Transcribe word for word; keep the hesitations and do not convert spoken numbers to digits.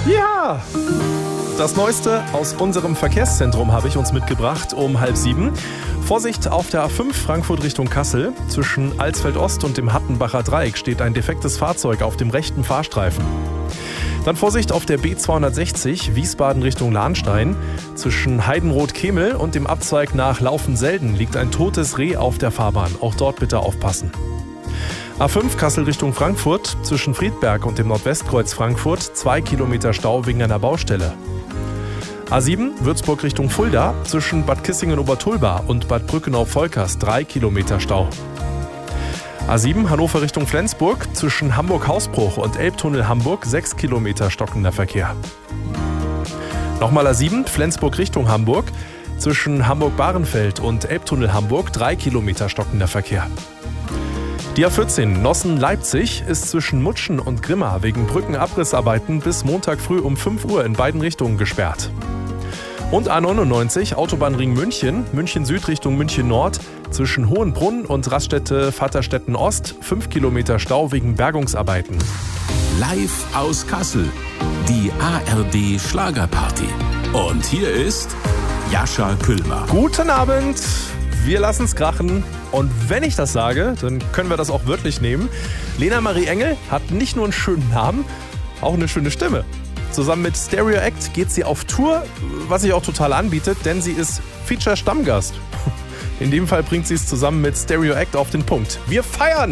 Ja, das Neueste aus unserem Verkehrszentrum habe ich uns mitgebracht um halb sieben. Vorsicht auf der A fünf Frankfurt Richtung Kassel. Zwischen Alsfeld Ost und dem Hattenbacher Dreieck steht ein defektes Fahrzeug auf dem rechten Fahrstreifen. Dann Vorsicht auf der B zweihundertsechzig Wiesbaden Richtung Lahnstein. Zwischen Heidenroth-Kemel und dem Abzweig nach Laufen-Selden liegt ein totes Reh auf der Fahrbahn. Auch dort bitte aufpassen. A fünf Kassel Richtung Frankfurt. Zwischen Friedberg und dem Nordwestkreuz Frankfurt zwei Kilometer Stau wegen einer Baustelle. A sieben Würzburg Richtung Fulda. Zwischen Bad Kissingen-Obertulba und Bad Brückenau-Volkers drei Kilometer Stau. A sieben Hannover Richtung Flensburg. Zwischen Hamburg-Hausbruch und Elbtunnel Hamburg sechs Kilometer stockender Verkehr. Nochmal A sieben Flensburg Richtung Hamburg. Zwischen Hamburg-Bahrenfeld und Elbtunnel Hamburg drei Kilometer stockender Verkehr. Die A vierzehn Nossen-Leipzig ist zwischen Mutschen und Grimma wegen Brückenabrissarbeiten bis Montag früh um fünf Uhr in beiden Richtungen gesperrt. Und A neunundneunzig Autobahnring München, München Süd Richtung München Nord, zwischen Hohenbrunn und Raststätte-Vaterstetten Ost fünf Kilometer Stau wegen Bergungsarbeiten. Live aus Kassel, die A R D Schlagerparty. Und hier ist Jascha Küllmer. Guten Abend, wir lassen es krachen. Und wenn ich das sage, dann können wir das auch wörtlich nehmen. Lena Marie Engel hat nicht nur einen schönen Namen, auch eine schöne Stimme. Zusammen mit Stereo Act geht sie auf Tour, was sich auch total anbietet, denn sie ist Feature-Stammgast. In dem Fall bringt sie es zusammen mit Stereo Act auf den Punkt. Wir feiern!